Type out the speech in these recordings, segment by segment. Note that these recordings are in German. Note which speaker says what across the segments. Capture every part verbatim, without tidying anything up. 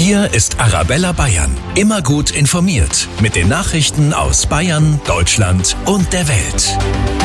Speaker 1: Hier ist Arabella Bayern. Immer gut informiert mit den Nachrichten aus Bayern, Deutschland und der Welt.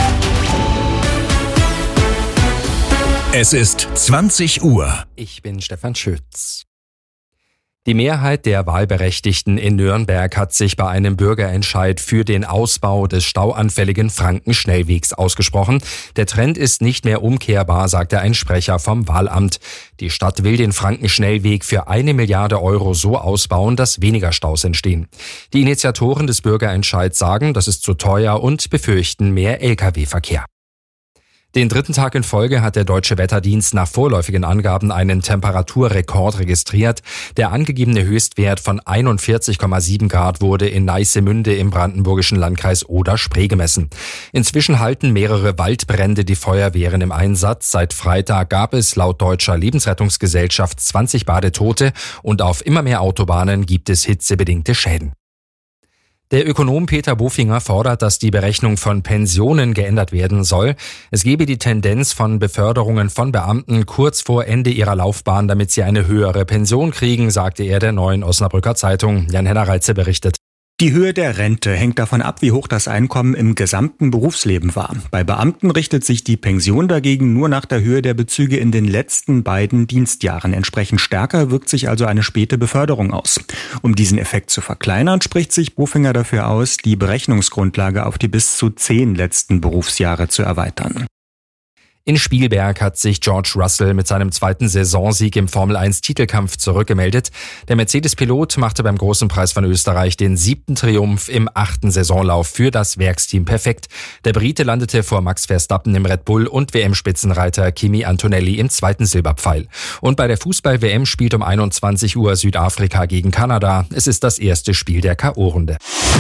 Speaker 1: Es ist zwanzig Uhr.
Speaker 2: Ich bin Stefan Schütz. Die Mehrheit der Wahlberechtigten in Nürnberg hat sich bei einem Bürgerentscheid für den Ausbau des stauanfälligen Frankenschnellwegs ausgesprochen. Der Trend ist nicht mehr umkehrbar, sagte ein Sprecher vom Wahlamt. Die Stadt will den Frankenschnellweg für eine Milliarde Euro so ausbauen, dass weniger Staus entstehen. Die Initiatoren des Bürgerentscheids sagen, das ist zu teuer und befürchten mehr L K W-Verkehr. Den dritten Tag in Folge hat der Deutsche Wetterdienst nach vorläufigen Angaben einen Temperaturrekord registriert. Der angegebene Höchstwert von einundvierzig Komma sieben Grad wurde in Neissemünde im brandenburgischen Landkreis Oder-Spree gemessen. Inzwischen halten mehrere Waldbrände die Feuerwehren im Einsatz. Seit Freitag gab es laut Deutscher Lebensrettungsgesellschaft zwanzig Badetote und auf immer mehr Autobahnen gibt es hitzebedingte Schäden. Der Ökonom Peter Bofinger fordert, dass die Berechnung von Pensionen geändert werden soll. Es gebe die Tendenz von Beförderungen von Beamten kurz vor Ende ihrer Laufbahn, damit sie eine höhere Pension kriegen, sagte er der Neuen Osnabrücker Zeitung. Jan-Henner Reitze berichtet.
Speaker 3: Die Höhe der Rente hängt davon ab, wie hoch das Einkommen im gesamten Berufsleben war. Bei Beamten richtet sich die Pension dagegen nur nach der Höhe der Bezüge in den letzten beiden Dienstjahren. Entsprechend stärker wirkt sich also eine späte Beförderung aus. Um diesen Effekt zu verkleinern, spricht sich Bofinger dafür aus, die Berechnungsgrundlage auf die bis zu zehn letzten Berufsjahre zu erweitern.
Speaker 2: In Spielberg hat sich George Russell mit seinem zweiten Saisonsieg im Formel eins Titelkampf zurückgemeldet. Der Mercedes-Pilot machte beim Großen Preis von Österreich den siebten Triumph im achten Saisonlauf für das Werksteam perfekt. Der Brite landete vor Max Verstappen im Red Bull und W M-Spitzenreiter Kimi Antonelli im zweiten Silberpfeil. Und bei der Fußball-W M spielt um einundzwanzig Uhr Südafrika gegen Kanada. Es ist das erste Spiel der K O-Runde.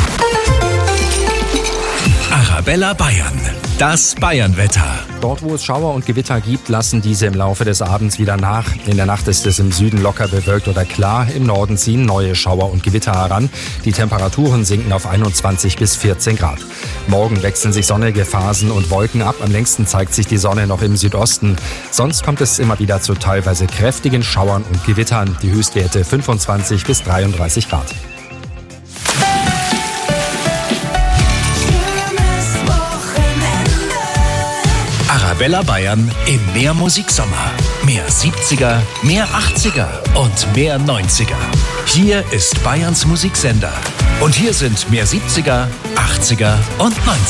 Speaker 1: Arabella Bayern, das Bayernwetter.
Speaker 2: Dort, wo es Schauer und Gewitter gibt, lassen diese im Laufe des Abends wieder nach. In der Nacht ist es im Süden locker bewölkt oder klar. Im Norden ziehen neue Schauer und Gewitter heran. Die Temperaturen sinken auf einundzwanzig bis vierzehn Grad. Morgen wechseln sich sonnige Phasen und Wolken ab. Am längsten zeigt sich die Sonne noch im Südosten. Sonst kommt es immer wieder zu teilweise kräftigen Schauern und Gewittern. Die Höchstwerte fünfundzwanzig bis dreiunddreißig Grad.
Speaker 1: Arabella Bayern im Mehr Musiksommer. Mehr siebziger, mehr achtziger und mehr neunziger. Hier ist Bayerns Musiksender. Und hier sind mehr siebziger, achtziger und neunziger.